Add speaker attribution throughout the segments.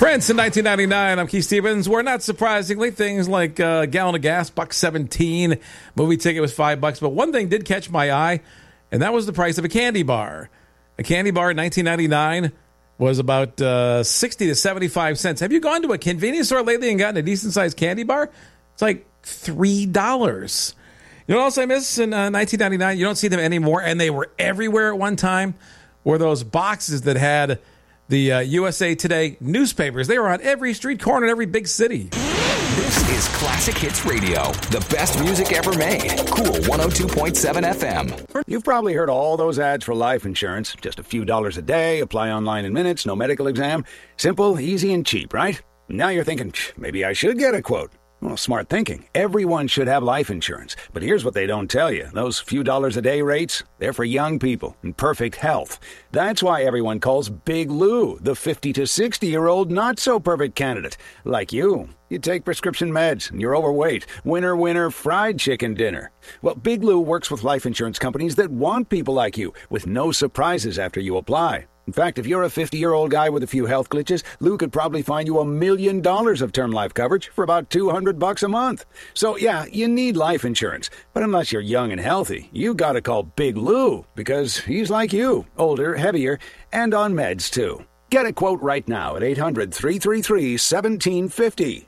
Speaker 1: Prince in 1999. I'm Keith Stevens. Where not surprisingly, things like a gallon of gas, $1.17. Movie ticket was $5. But one thing did catch my eye, and that was the price of a candy bar. A candy bar in 1999 was about 60 to 75 cents. Have you gone to a convenience store lately and gotten a decent-sized candy bar? It's like $3. You know what else I miss in 1999? You don't see them anymore, and they were everywhere at one time, were those boxes that had the USA Today newspapers. They were on every street corner in every big city.
Speaker 2: This is Classic Hits Radio, the best music ever made. Cool 102.7 FM.
Speaker 3: You've probably heard all those ads for life insurance. Just a few dollars a day, apply online in minutes, no medical exam. Simple, easy, and cheap, right? Now you're thinking, maybe I should get a quote. Well, smart thinking. Everyone should have life insurance. But here's what they don't tell you. Those few dollars a day rates, they're for young people in perfect health. That's why everyone calls Big Lou the 50 to 60-year-old not-so-perfect candidate. Like you. You take prescription meds, and you're overweight. Winner, winner, fried chicken dinner. Well, Big Lou works with life insurance companies that want people like you, with no surprises after you apply. In fact, if you're a 50-year-old guy with a few health glitches, Lou could probably find you $1 million of term life coverage for about $200 a month. So, yeah, you need life insurance. But unless you're young and healthy, you gotta call Big Lou, because he's like you, older, heavier, and on meds, too. Get a quote right now at 800-333-1750,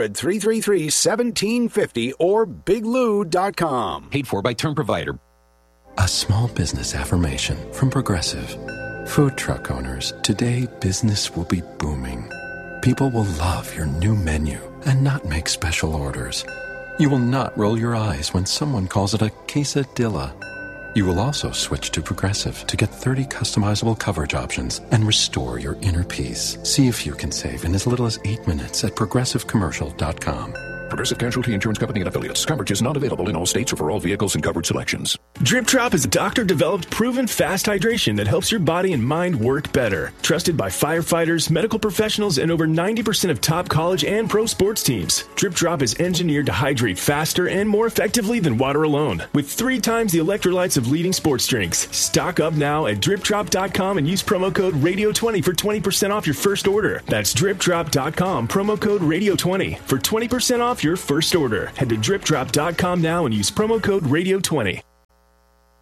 Speaker 3: 800-333-1750, or biglou.com.
Speaker 2: Paid for by Term Provider.
Speaker 4: A small business affirmation from Progressive. Food truck owners, today business will be booming. People will love your new menu and not make special orders. You will not roll your eyes when someone calls it a quesadilla. You will also switch to Progressive to get 30 customizable coverage options and restore your inner peace. See if you can save in as little as 8 minutes at progressivecommercial.com.
Speaker 5: Progressive Casualty Insurance Company and Affiliates. Coverage is not available in all states or for all vehicles and coverage selections.
Speaker 6: Drip Drop is a doctor-developed, proven fast hydration that helps your body and mind work better. Trusted by firefighters, medical professionals, and over 90% of top college and pro sports teams. Drip Drop is engineered to hydrate faster and more effectively than water alone. With 3 times the electrolytes of leading sports drinks. Stock up now at dripdrop.com and use promo code RADIO20 for 20% off your first order. That's dripdrop.com, promo code RADIO20 for 20% off your first order. Head to dripdrop.com now and use promo code RADIO20.